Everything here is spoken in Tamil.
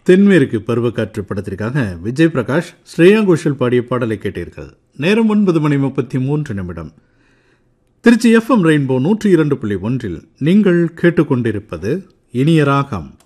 தென்மேற்கு பருவக்காற்று படத்திற்காக விஜய் பிரகாஷ், ஸ்ரேயா கோஷல் பாடிய பாடலை கேட்டீர்கள். நேரம் 9:33. திருச்சி FM ரெயின்போ 102.1 நீங்கள் கேட்டுக்கொண்டிருப்பது இனிய ராகம்.